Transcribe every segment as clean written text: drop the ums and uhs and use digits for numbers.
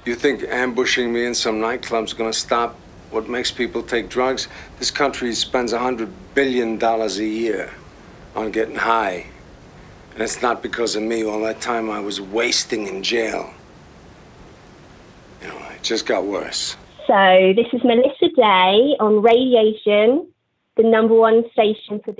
You think ambushing me in some nightclub's gonna stop what makes people take drugs? This country spends $100 billion a year on getting high. And it's not because of me. All that time I was wasting in jail. You know, it just got worse. So this is Melissa Day on Radiation, the #1 station for the...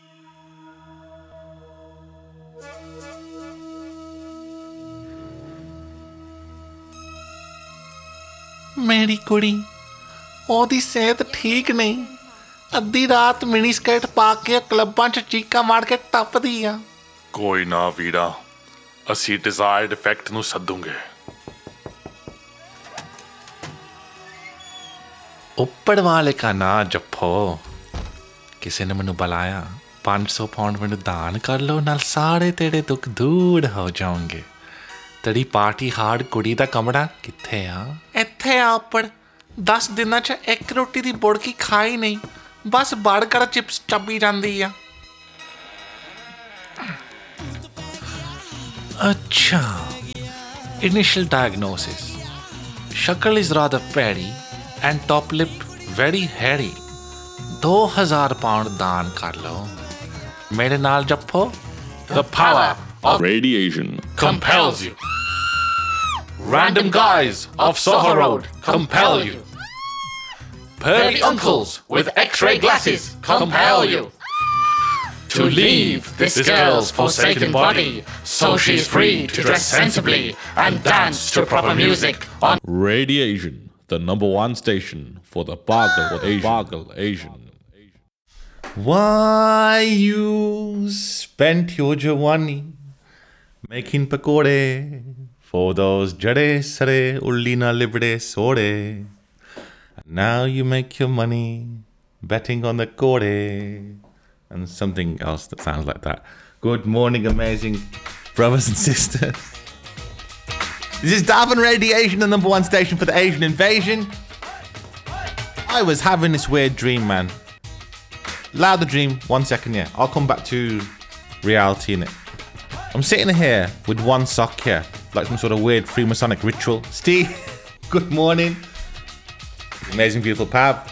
ਮੇਰੀ ਕੁੜੀ ਉਹਦੀ ਸਿਹਤ ਠੀਕ ਨਹੀਂ ਅੱਧੀ ਰਾਤ mini skirt ਪਾ ਕੇ ਕਲੱਬਾਂ 'ਚ ਚੀਕਾਂ ਮਾਰ ਕੇ ਟੱਪਦੀ ਆ ਕੋਈ ਨਾ ਵੀਰਾ ਅਸੀਂ ਡਿਜ਼ਾਇਰਡ ਇਫੈਕਟ ਨੂੰ ਸੱਦੂਗੇ ਉੱਪਰ ਵਾਲੇ ਕਾ ਨਾ ਜੱਫੋ ਕਿਸੇ ਨੇ ਮੈਨੂੰ ਬੁਲਾਇਆ 500 ਪਾਉਂਡ ਮੈਨੂੰ ਦਾਨ ਕਰ ਲਓ ਨਾਲ ਸਾਰੇ ਤੇਰੇ ਦੁੱਖ ਦੂਰ ਹੋ ਜਾਣਗੇ ਤੇਰੀ ਪਾਰਟੀ ਹਾਰਡ ਕੁੜੀ ਦਾ ਕਮਰਾ ਕਿੱਥੇ ਆ ਇੱਥੇ ਆ ਉੱਪਰ 10 ਦਿਨਾਂ 'ਚ ਇੱਕ ਰੋਟੀ ਦੀ ਬੁੜਕੀ ਖਾਈ ਨਹੀਂ ਬਸ ਬਰਗਰ ਚਿਪਸ ਚੱਬੀ ਜਾਂਦੀ ਆ ਅੱਛਾ initial diagnosis शक्ल is rather petty and top lip very hairy 2000 pound दान कर लो मेरे नाल जप्पो The power of radiation compels you. Random guys of Soho Road compel you. Pearly uncles with X-ray glasses compel you. To leave this girl's forsaken body so she's free to dress sensibly and dance to proper music on Radiation, the #1 station for the Bargle Asian. Why you spent your jawani making pakode for those jade sare ulli na libre sore. Now you make your money betting on the kore and something else that sounds like that. Good morning, amazing brothers and sisters. This is Darwin Radiation, the #1 station for the Asian invasion. I was having this weird dream, man. Loud the dream, 1 second, yeah. I'll come back to reality in it. I'm sitting here with one sock here, like some sort of weird Freemasonic ritual. Steve, good morning. Amazing, beautiful Pav.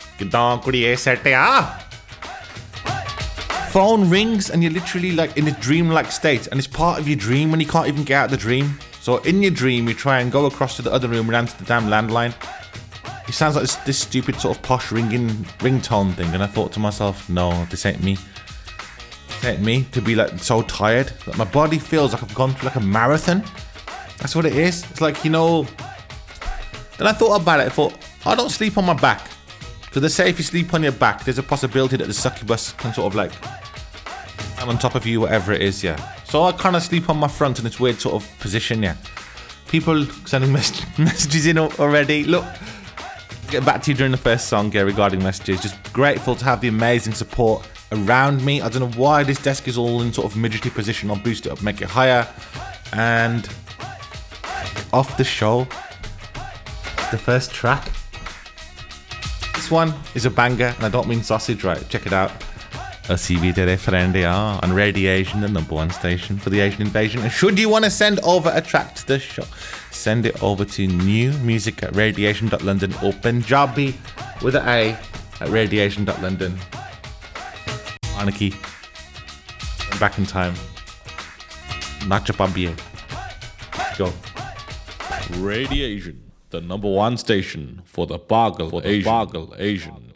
Phone rings and you're literally like in a dream-like state, and it's part of your dream when you can't even get out of the dream. So in your dream, you try and go across to the other room and answer the damn landline. It sounds like this stupid sort of posh ringtone thing, and I thought to myself, no, this ain't me. This ain't me to be like so tired. Like my body feels like I've gone through like a marathon. That's what it is. It's like, you know. Then I thought about it. I thought, I don't sleep on my back. Because they say if you sleep on your back, there's a possibility that the succubus can sort of like I'm on top of you, whatever it is, yeah. So I kind of sleep on my front in this weird sort of position, yeah. People sending messages in already. Look, get back to you during the first song, yeah, regarding messages. Just grateful to have the amazing support around me. I don't know why this desk is all in sort of midgety position. I'll boost it up, make it higher. And off the show, the first track. This one is a banger, and I don't mean sausage, right? Check it out. CV Tere Friend on Radiation, the #1 station for the Asian invasion. And should you want to send over a track to the show, send it over to newmusic@radiation.london or Punjabi with an A at radiation.london. Anarchy. Back in time. Nachapabie. Go. Radiation, the #1 station for the Bargle Asian.